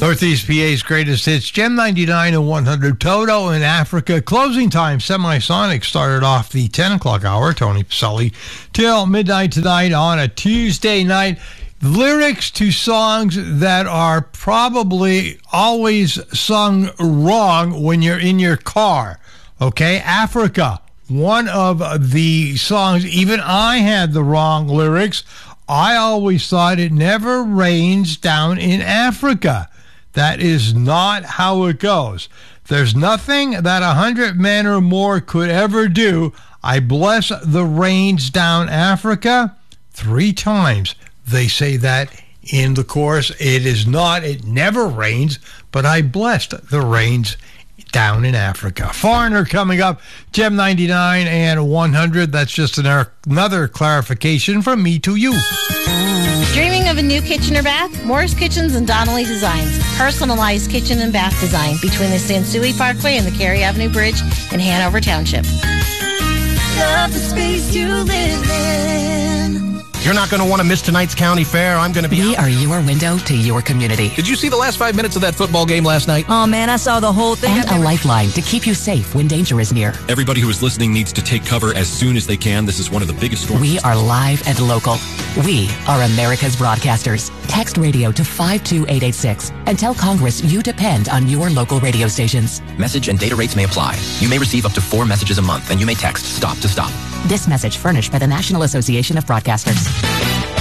Northeast PA's greatest hits, Gem 99 and 100, Toto in Africa. Closing time, Semisonic started off the 10 o'clock hour, Tony Pacelli, till midnight tonight on a Tuesday night. Lyrics to songs that are probably always sung wrong when you're in your car. Okay, Africa, one of the songs, even I had the wrong lyrics. I always thought it never rains down in Africa. That is not how it goes. There's nothing that 100 men or more could ever do. I bless the rains down Africa 3 times. They say that in the chorus. It never rains, but I blessed the rains down in Africa. Foreigner coming up, Gem 99 and 100. That's just another clarification from me to you. Dreaming of a new kitchen or bath? Morris Kitchens and Donnelly Designs. Personalized kitchen and bath design between the Sansui Parkway and the Cary Avenue Bridge in Hanover Township. Love the space you live in. You're not going to want to miss tonight's county fair. I'm going to be... We are your window to your community. Did you see the last 5 minutes of that football game last night? Oh, man, I saw the whole thing. And a lifeline to keep you safe when danger is near. Everybody who is listening needs to take cover as soon as they can. This is one of the biggest storms. We are live and local. We are America's broadcasters. Text radio to 52886 and tell Congress you depend on your local radio stations. Message and data rates may apply. You may receive up to 4 messages a month, and you may text STOP to stop. This message furnished by the National Association of Broadcasters.